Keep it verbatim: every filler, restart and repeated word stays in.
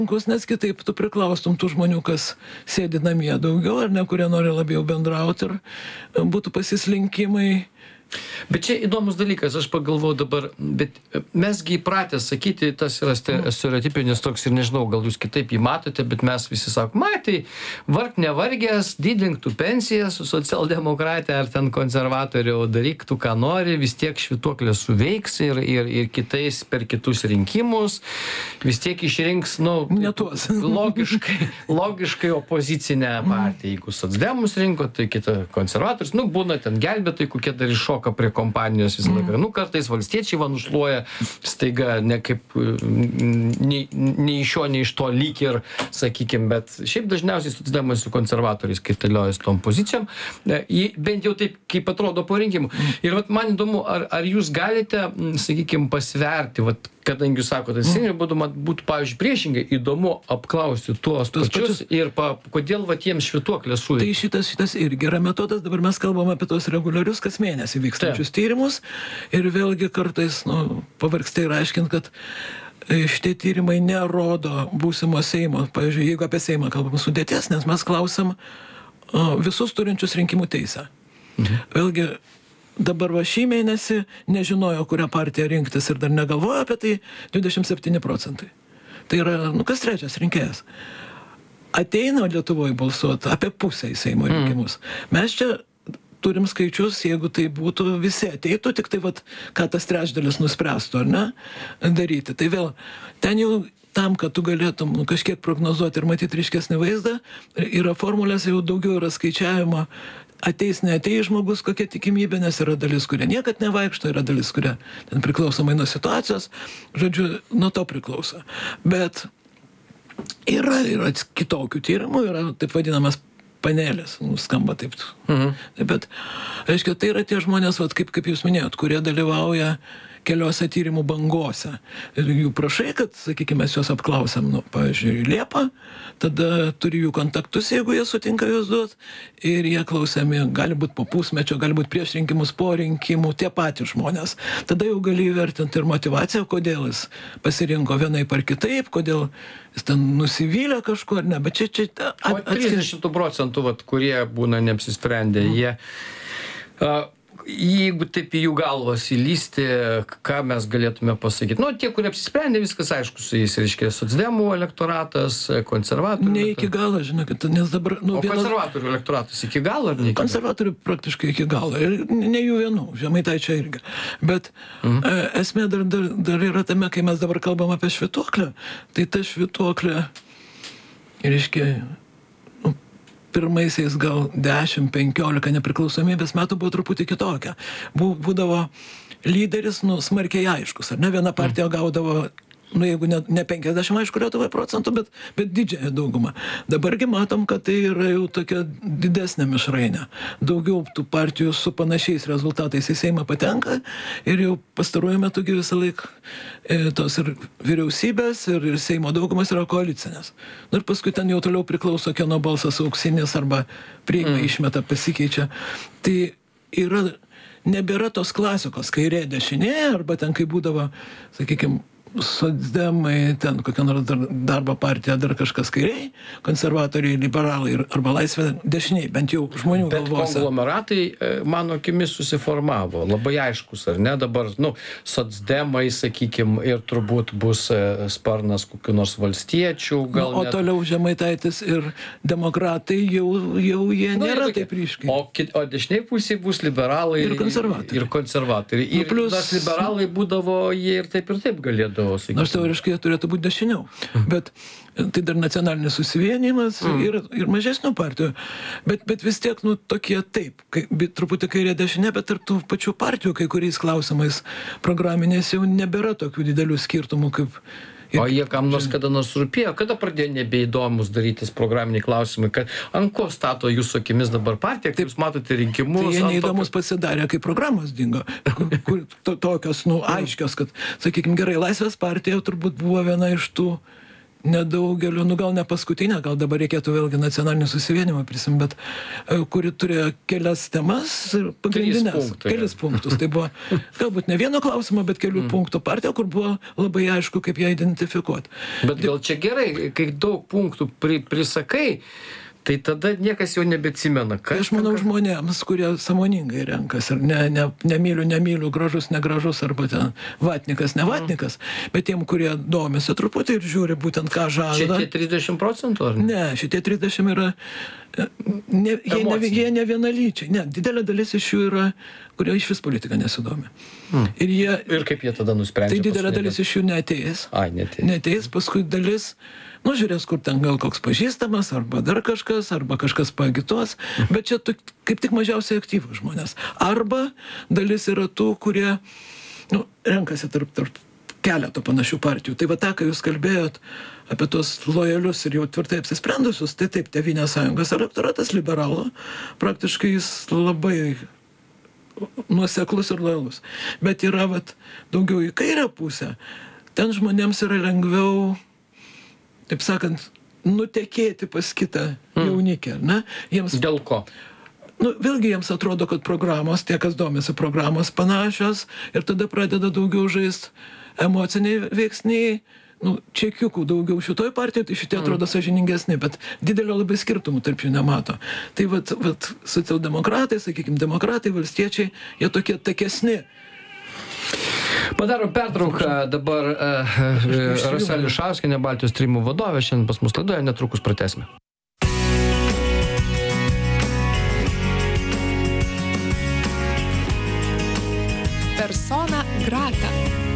Nes kitaip tu priklaustum tų žmonių, kas sėdi namie daugiau, ar ne, kurie nori labiau bendrauti ir būtų pasislinkimai. Bet čia įdomus dalykas, aš pagalvoju dabar, bet mesgi įpratę sakyti, tas yra stereotipinis toks ir nežinau, gal jūs kitaip jį matote, bet mes visi sakom, matai, varg nevargęs, didink tu pensijas su socialdemokratė ar ten konservatorių, daryk tu ką nori, vis tiek švytuoklė suveiks ir, ir, ir kitais per kitus rinkimus, vis tiek išrinks, nu, logiškai, logiškai opozicinę partiją. Jeigu socdemus rinko, tai kita konservatorius, nu, būna ten gelbėtai, kokie dar iššoka prie kompanijos visą laiką. Nu, kartais valstiečiai va nušluoja staiga, ne kaip, nei, nei iš jo, nei iš to lyg ir, sakykim, bet šiaip dažniausiai socdemai su konservatoriais kaitaliojasi tom pozicijom, bent jau taip, kaip atrodo po rinkimų. Ir vat man įdomu, ar, ar jūs galite, sakykim, pasverti, vat, kadangi jūs sakote, seniai būtų, man būtų, pavyzdžiui, priešingai įdomu apklausti tuos pačius ir pa, kodėl vat jiems švytuoklės suveikia. Tai šitas, šitas irgi yra metodas, dabar mes kalbam apie tos reguliarius kas mėnesį vykstančius tyrimus ir vėlgi kartais, nu, pavargsta ir aiškint, kad šitie tyrimai nerodo būsimo Seimo, pavyzdžiui, jeigu apie Seimą kalbam sudėties, nes mes klausim uh, visus turinčius rinkimų teisę. Mhm. Vėlgi, dabar va šį mėnesį nežinojo, kurią partiją rinktis ir dar negalvojo apie tai dvidešimt septyni procentai. Tai yra, nu, kas trečias rinkėjas. Ateina Lietuvoje balsuoti apie pusę į Seimo rinkimus. Mm. Mes čia turim skaičius, jeigu tai būtų visi ateitų, tik tai, vat, ką tas trečdalis nuspręstų, ar ne, daryti. Tai vėl, ten jau tam, kad tu galėtum nu, kažkiek prognozuoti ir matyti ryškesnį vaizdą, yra formulės, jau daugiau yra skaičiavimo, ateis, neateis žmogus, kokia tikimybė, nes yra dalis, kurie niekad nevaikšto, yra dalis, kurie ten priklausomai nuo situacijos, žodžiu, nuo to priklauso. Bet yra, yra kitokių tyrimų, yra taip vadinamas panelės, nu, skamba taip. Mhm. Bet, reiškia, tai yra tie žmonės, vat, kaip, kaip jūs minėjot, kurie dalyvauja keliose tyrimų bangose. Ir jų prašai, kad, sakykime, mes juos apklausiam, nu, pavyzdžiui, Liepą, tada turi jų kontaktus, jeigu jie sutinka juos duot, ir jie klausiami, gali būti po pusmečio, gali būti prieš rinkimus, po rinkimų, tie patys žmonės. Tada jau gali įvertinti ir motivaciją, kodėl jis pasirinko vienaip ar kitaip, kodėl jis ten nusivylė kažko ar ne, bet čia... čia at, o trisdešimt procentų, vat, kurie būna neapsisprendę, mm. jie... Uh, Jeigu taip į jų galvas įlysti, ką mes galėtume pasakyti? Nu, tie, kurie apsisprendė, viskas aišku su jais, reiškia, socdemų elektoratas, konservatorių. Ne iki galo, žinokit, nes dabar... Nu, o konservatorių elektoratas iki galo ar ne iki galo? Konservatorių praktiškai iki galo. Ir ne jų vienų, Žemaitaičio irgi. Bet mhm. e, esmė dar, dar, dar yra tame, kai mes dabar kalbam apie švytuoklę, tai ta švytuoklė, reiškia, pirmaisiais gal dešimt penkiolika nepriklausomybės metų buvo truputį kitokia. Būdavo lyderis, nu, smarkiai aiškus, ar ne? Viena partija gaudavo, nu, jeigu ne, ne penkiasdešimt, aišku, Lietuvoje procentų, bet, bet didžiąją daugumą. Dabargi matom, kad tai yra jau tokia didesnė mišrainė. Daugiau tų partijų su panašiais rezultatais į Seimą patenka ir jau pastaruoju metu visą laiką e, tos ir vyriausybės, ir, ir Seimo daugumas yra koalicinės. Nu, ir paskui ten jau toliau priklauso, kieno balsas auksinis arba priima mm. išmeta, pasikeičia. Tai yra, nebėra tos klasikos, kairė dešinė, arba ten, kai būdavo, sakykime, socdemai, ten kokia nors dar, darbo partija, dar kažkas kairiai, konservatoriai, liberalai arba laisvė dešiniai, bent jau žmonių bet galvose. Bet konglomeratai, mano akimis, susiformavo. Labai aiškus, ar ne? Dabar, nu, socdemai, sakykim, ir turbūt bus sparnas kokių nors valstiečių. Gal nu, o net... toliau Žemaitaitis ir demokratai jau, jau jie nu, nėra taip ryškiai. O, o dešiniai pusėje bus liberalai ir konservatoriai. Ir konservatoriai. Ir nu, plus... tas liberalai būdavo, jie ir taip ir taip galėdavo. Nors teoriškai turėtų būti dešiniau, bet tai dar nacionalinis susivienimas mm. ir, ir mažesnių partijų. Bet, bet vis tiek, nu, tokie taip, kai, truputį kairė dešinė, bet ir tų pačių partijų, kai kuriais klausimais programinės jau nebėra tokių didelių skirtumų kaip... Ir, o jie kam nors kada nors rūpėjo, kada pradėjo nebeįdomus darytis programiniai klausimai, kad ant ko stato jūsų akimis dabar partija, kaip jūs matote rinkimus. Tai jie neįdomus to... pasidarė, kai programos dingo, kur to, tokios, nu, aiškios, kad, sakykime, gerai, Laisvės partija turbūt buvo viena iš tų nedaugelio, nu gal ne paskutinė, gal dabar reikėtų vėlgi nacionalinį susivienimą prisim, bet e, kuri turėjo kelias temas ir pagrindinės, punktai. kelis punktus. Tai buvo galbūt ne vieno klausimo, bet kelių mm. punktų partija, kur buvo labai aišku, kaip ją identifikuoti. Bet gal čia gerai, kai daug punktų pri, prisakai, tai tada niekas jau nebeatsimena. Tai aš manau žmonėms, kurie sąmoningai renkasi ir ne, ne, nemyliu, nemyliu, gražus, negražus, arba ten vatnikas, ne vatnikas, mm. bet tiem, kurie domisi truputį ir žiūri būtent, ką žada. Šitie trisdešimt procentų, ar ne? Ne, šitie trisdešimt yra, ne, jie, ne, jie ne vienalyčiai, ne, didelė dalis iš jų yra, kurie iš vis politika nesidomi. Mm. Ir, jie, ir kaip jie tada nusprendžia? Tai didelė dalis iš jų neateis. Ai, neateis. Neateis, paskui dalis, nu, žiūrės, kur ten gal koks pažįstamas, arba dar kažkas, arba kažkas paagituos, bet čia tu, kaip tik mažiausiai aktyvų žmonės. Arba dalis yra tų, kurie, nu, renkasi tarp, tarp keletų panašių partijų. Tai va tą, ką jūs kalbėjot apie tos lojalius ir jau tvirtai apsisprendusius, tai taip, Tėvynės sąjungos elektoratas liberalų, praktiškai jis labai nuoseklus ir lojalus. Bet yra, vat, daugiau į kairę pusę, ten žmonėms yra lengviau, taip sakant, nutekėti pas kitą jaunikę, ne? Jiems, dėl ko? Nu, vėlgi jiems atrodo, kad programos, tie, kas domisi programos panašios, ir tada pradeda daugiau žaisti emociniai veiksniai, nu, čekiukų daugiau šitoj partijoj, tai šitie atrodo sąžiningesni, bet didelio labai skirtumų tarp jų nemato. Tai vat, vat socialdemokratai, sakykime, demokratai, valstiečiai, jie tokie takesni. Padarom pertrauką, dabar uh, Rasa Ališauskienė, Baltijos tyrimų vadovė, šiandien pas mus laidoje, netrukus pratęsime. Persona grata.